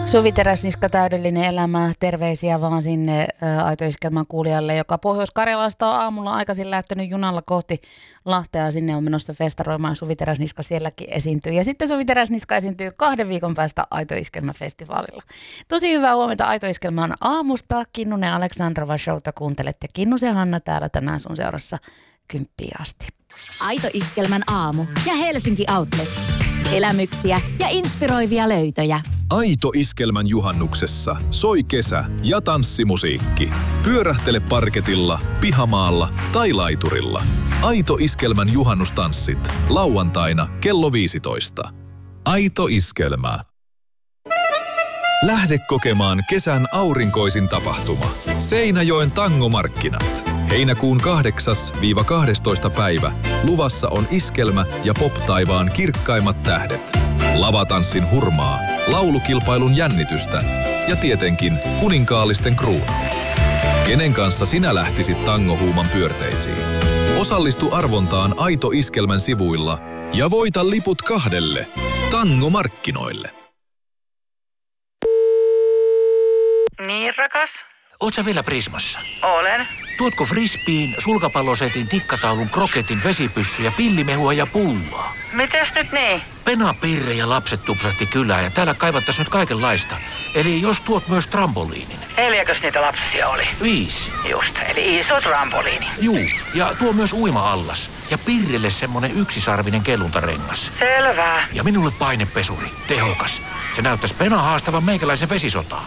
Suvi Teräsniska, täydellinen elämä. Terveisiä vaan sinne Aito Iskelmän kuulijalle, joka Pohjois-Karjalasta on aamulla aikaisin lähtenyt junalla kohti Lahtea. Sinne on menossa festaroimaan. Suvi Teräsniska sielläkin esiintyy. Ja sitten Suvi Teräsniska esiintyy 2 viikon päästä Aito Iskelmä-festivaalilla. Tosi hyvää huomenta Aito Iskelmän aamusta. Kinnunen Aleksandrova showta kuuntelet ja Kinnusen Hanna täällä tänään sun seurassa 10 asti. Aito Iskelmän aamu ja Helsinki Outlet. Elämyksiä ja inspiroivia löytöjä. Aito Iskelmän juhannuksessa soi kesä ja tanssimusiikki. Pyörähtele parketilla, pihamaalla tai laiturilla. Aito Iskelmän juhannustanssit. Lauantaina kello 15. Aito Iskelmä. Lähde kokemaan kesän aurinkoisin tapahtuma. Seinäjoen tangomarkkinat. Heinäkuun 8-12 päivä luvassa on iskelmä ja pop-taivaan kirkkaimmat tähdet. Lavatanssin hurmaa, laulukilpailun jännitystä ja tietenkin kuninkaallisten kruunaus. Kenen kanssa sinä lähtisit tangohuuman pyörteisiin? Osallistu arvontaan Aito Iskelmän sivuilla ja voita liput 2 tangomarkkinoille. Niin, rakas? Oot sä vielä Prismassa? Olen. Tuotko frisbeen, sulkapallosetin, tikkataulun, kroketin, vesipyssy ja pillimehua ja pullaa? Mitäs nyt niin? Pena, Pirre ja lapset tupsahti kylään ja täällä kaivattaisiin nyt kaikenlaista. Eli jos tuot myös trampoliinin. 4 niitä lapsia oli? 5. Just, eli iso trampoliini. Juu, ja tuo myös uima-allas. Ja Pirrelle semmonen yksisarvinen kelluntarengas. Selvä. Ja minulle painepesuri, tehokas. Se näyttäisi Pena haastavan meikäläisen vesisotaa.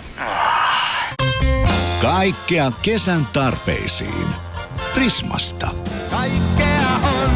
Kaikkea kesän tarpeisiin. Prismasta. Kaikkea on.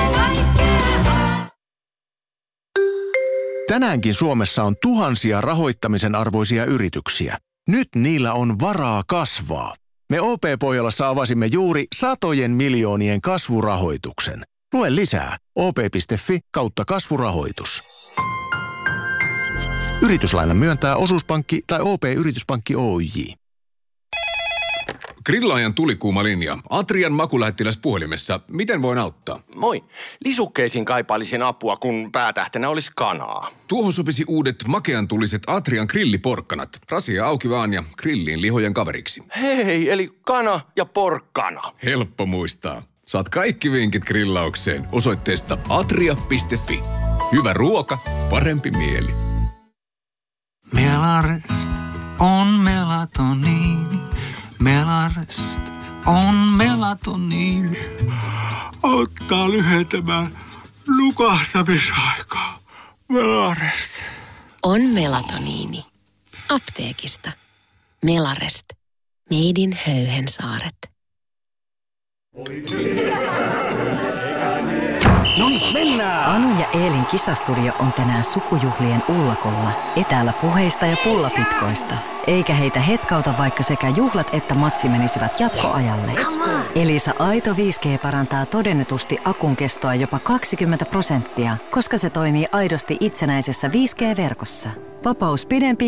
Tänäänkin Suomessa on tuhansia rahoittamisen arvoisia yrityksiä. Nyt niillä on varaa kasvaa. Me OP-Pohjolassa avasimme juuri satojen miljoonien kasvurahoituksen. Lue lisää op.fi/kasvurahoitus. Yrityslainan myöntää osuuspankki tai OP-yrityspankki Oyj. Grillaajan tulikuuma linja. Atrian makulähettiläs puhelimessa. Miten voin auttaa? Moi. Lisukkeisiin kaipailisin apua, kun päätähtenä olisi kanaa. Tuohon sopisi uudet makean tuliset Atrian grilliporkkanat. Rasia auki vaan ja grilliin lihojen kaveriksi. Hei, eli kana ja porkkana. Helppo muistaa. Saat kaikki vinkit grillaukseen osoitteesta atria.fi. Hyvä ruoka, parempi mieli. Melarest on melatoniini. Melarest on melatoniini. Auttaa lyhentämään nukahtamisaikaa. Melarest. On melatoniini. Apteekista. Melarest. Made in Höyhensaaret. Mennään! Anu ja Eelin kisastudio on tänään sukujuhlien ullakolla, etäällä puheista ja pullapitkoista. Eikä heitä hetkauta, vaikka sekä juhlat että matsi menisivät jatkoajalle. Elisa Aito 5G parantaa todennetusti akun kestoa jopa 20%, koska se toimii aidosti itsenäisessä 5G-verkossa. Vapaus pidempi